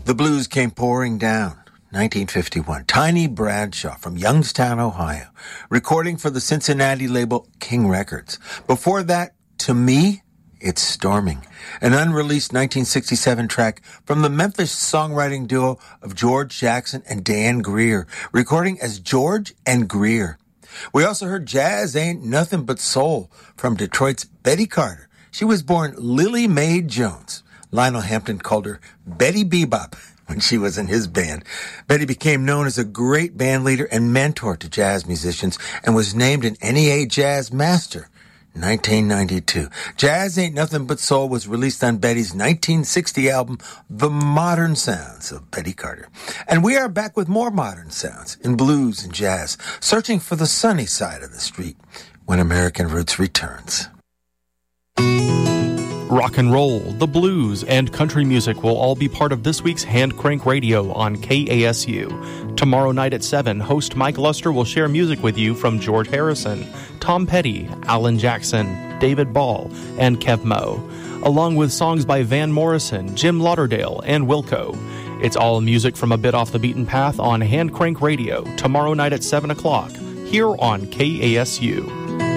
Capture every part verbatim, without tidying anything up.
The blues came pouring down. nineteen fifty-one. Tiny Bradshaw from Youngstown, Ohio, recording for the Cincinnati label King Records. Before that, To Me, It's Storming, an unreleased nineteen sixty-seven track from the Memphis songwriting duo of George Jackson and Dan Greer, recording as George and Greer. We also heard Jazz Ain't Nothing But Soul from Detroit's Betty Carter. She was born Lily Mae Jones. Lionel Hampton called her Betty Bebop when she was in his band. Betty became known as a great band leader and mentor to jazz musicians and was named an N E A Jazz Master in nineteen ninety-two. Jazz Ain't Nothing But Soul was released on Betty's nineteen sixty album, The Modern Sounds of Betty Carter. And we are back with more modern sounds in blues and jazz, searching for the sunny side of the street when American Roots returns. Rock and roll, the blues, and country music will all be part of this week's Hand Crank Radio on K A S U. Tomorrow night at seven, host Mike Luster will share music with you from George Harrison, Tom Petty, Alan Jackson, David Ball, and Kev Moe, along with songs by Van Morrison, Jim Lauderdale, and Wilco. It's all music from a bit off the beaten path on Hand Crank Radio, tomorrow night at seven o'clock, here on K A S U.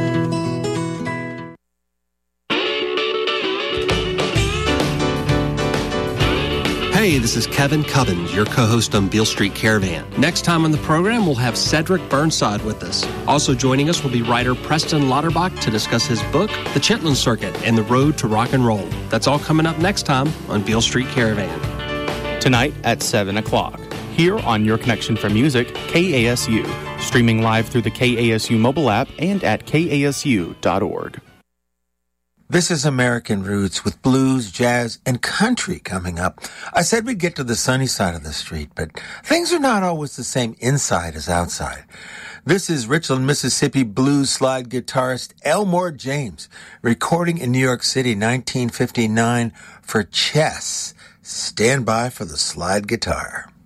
Hey, this is Kevin Cubbins, your co-host on Beale Street Caravan. Next time on the program, we'll have Cedric Burnside with us. Also joining us will be writer Preston Lauterbach to discuss his book, The Chitlin Circuit and the Road to Rock and Roll. That's all coming up next time on Beale Street Caravan. Tonight at seven o'clock, here on Your Connection for Music, K A S U, streaming live through the K A S U mobile app and at K A S U dot org. This is American Roots with blues, jazz, and country coming up. I said we'd get to the sunny side of the street, but things are not always the same inside as outside. This is Richland, Mississippi blues slide guitarist Elmore James, recording in New York City, nineteen fifty-nine, for Chess. Stand by for the slide guitar.